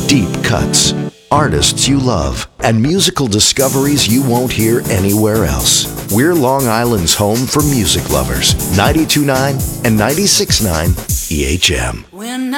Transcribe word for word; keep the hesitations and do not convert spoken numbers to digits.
Deep cuts, artists you love, and musical discoveries you won't hear anywhere else. We're Long Island's home for music lovers. ninety-two point nine and ninety-six point nine E H M. When